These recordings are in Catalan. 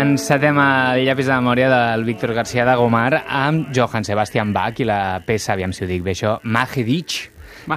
encetem el llapis de memòria del Víctor García de Gomar amb Johann Sebastian Bach i la peça, aviam si ho dic bé això, Magedich,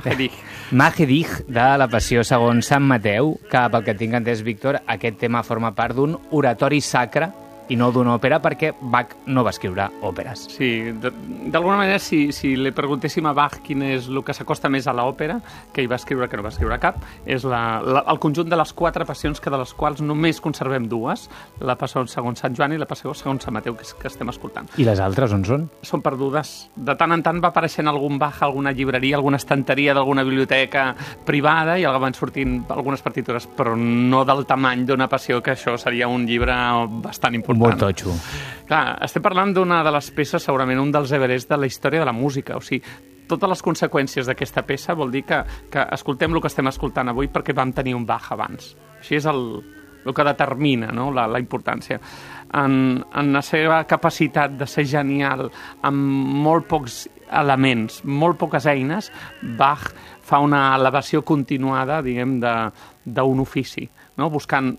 de la Passió segons Sant Mateu, que pel que tinc entès, Víctor, aquest tema forma part d'un oratori sacre i no d'una òpera, perquè Bach no va escriure òperes. Sí, d'alguna manera, si li preguntéssim a Bach quin és el que s'acosta més a l'òpera, que hi va escriure, que no va escriure cap, és el conjunt de les 4 passions, que de les quals només conservem 2, la Passió segons Sant Joan i la Passió segons Sant Mateu, que estem escoltant. I les altres on són? Són perdudes. De tant en tant va apareixent algun Bach, alguna llibreria, alguna estanteria d'alguna biblioteca privada, i van sortint algunes partitures, però no del tamany d'una passió, que això seria un llibre bastant important. Molt totxo. Clar, estem parlant d'una de les peces, segurament un dels Everest de la història de la música. O sigui, totes les conseqüències d'aquesta peça vol dir que escoltem el que estem escoltant avui perquè vam tenir un Bach abans. Així és el que determina, no?, la importància. En la seva capacitat de ser genial amb molt pocs elements, molt poques eines, Bach fa una elevació continuada, diguem, d'un ofici, no?, buscant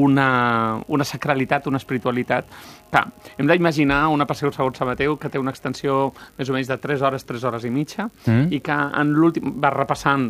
una sacralitat, una espiritualitat. Clar, hem d'imaginar una Passió segons Sant Mateu que té una extensió més o menys de 3 hores i mitja, i que en l'últim va repassant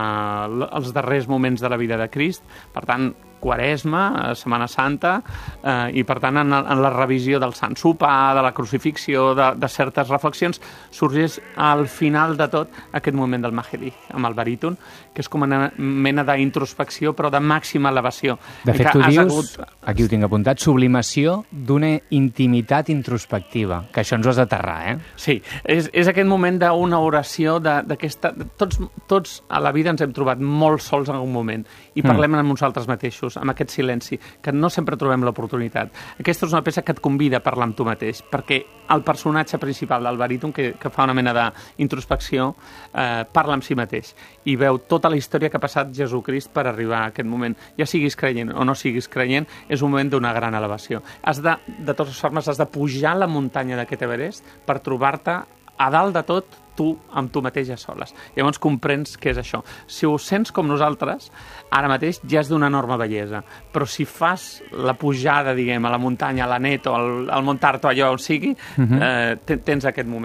els darrers moments de la vida de Crist, per tant, Quaresma, Setmana Santa, i per tant en la revisió del Sant Sopar, de la crucifixió, de certes reflexions, sorgeix al final de tot aquest moment del Magedich, amb el baríton, que és com una mena d'introspecció, però de màxima elevació. De fet, tu dius, aquí ho tinc apuntat, sublimació d'una intimitat introspectiva, que això ens ho has d'aterrar, eh? Sí, és aquest moment d'una oració d'aquesta... Tots a la vida ens hem trobat molt sols en algun moment, i parlem amb nosaltres mateixos, amb aquest silenci, que no sempre trobem l'oportunitat. Aquesta és una peça que et convida a parlar amb tu mateix, perquè el personatge principal del baríton, que fa una mena d'introspecció, parla amb si mateix, i veu tota la història que ha passat Jesucrist per arribar a aquest moment. Ja siguis creient o no siguis creient, és un moment d'una gran elevació. De totes formes, has de pujar la muntanya d'aquest Everest per trobar-te a dalt de tot, tu amb tu mateix a soles. Llavors comprens què és això. Si ho sents com nosaltres, ara mateix ja és d'una enorme bellesa, però si fas la pujada, diguem, a la muntanya, a l'Aneto, al Montarto, allò on sigui, tens aquest moment.